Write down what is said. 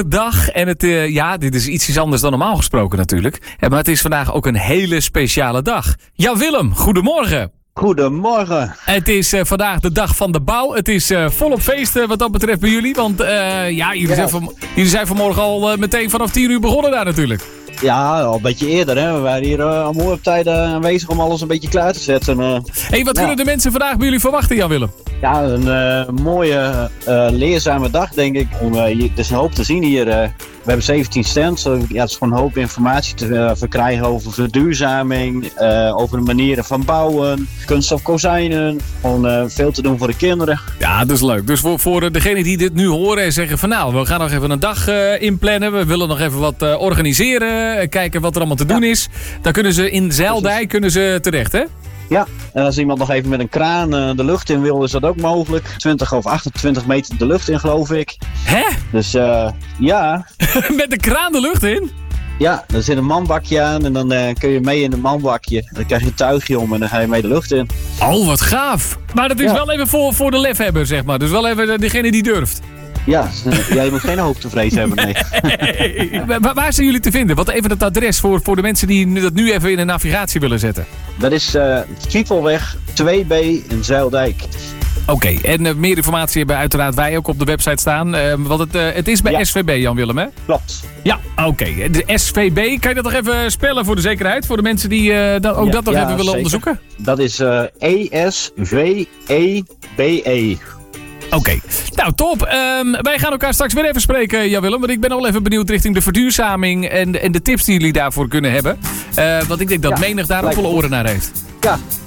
dag. En dit is iets anders dan normaal gesproken natuurlijk. Maar het is vandaag ook een hele speciale dag. Jan Willem, goedemorgen. Goedemorgen. Het is vandaag de dag van de bouw. Het is volop feest wat dat betreft bij jullie. Want jullie zijn vanmorgen al meteen vanaf 10 uur begonnen daar natuurlijk. Ja, al een beetje eerder. Hè. We waren hier al mooi op tijd aanwezig om alles een beetje klaar te zetten. Wat kunnen de mensen vandaag bij jullie verwachten, Jan Willem? Ja, een mooie, leerzame dag denk ik. Er is een hoop te zien hier. We hebben 17 stands. Het is gewoon een hoop informatie te verkrijgen over verduurzaming, over de manieren van bouwen, kunststof kozijnen. Gewoon veel te doen voor de kinderen. Ja, dat is leuk. Dus voor degenen die dit nu horen en zeggen van nou, we gaan nog even een dag inplannen. We willen nog even wat organiseren. Kijken wat er allemaal te doen is. Dan kunnen ze in Zijldijk terecht, hè? Ja, en als iemand nog even met een kraan de lucht in wil, is dat ook mogelijk. 20 of 28 meter de lucht in, geloof ik. Hè? Dus ja. Met de kraan de lucht in? Ja, er zit een manbakje aan en dan kun je mee in een manbakje. Dan krijg je een tuigje om en dan ga je mee de lucht in. Oh, wat gaaf. Maar dat is wel even voor de lefhebber, zeg maar. Dus wel even degene die durft. Ja, je moet geen hoogtevrees hebben, nee. Waar zijn jullie te vinden? Wat even het adres voor de mensen die dat nu even in de navigatie willen zetten. Dat is Fiepelweg 2B in Zijldijk. Oké, en meer informatie hebben uiteraard wij ook op de website staan. Want het is bij SVB, Jan Willem, hè? Klopt. Ja, oké. De SVB, kan je dat nog even spellen voor de zekerheid? Voor de mensen die dat nog even willen zeker onderzoeken? Dat is ESVEBE. Oké, nou top. Wij gaan elkaar straks weer even spreken, Jan Willem. Want ik ben al even benieuwd richting de verduurzaming en de tips die jullie daarvoor kunnen hebben. Want ik denk dat menig daar ook wel oren naar heeft. Ja,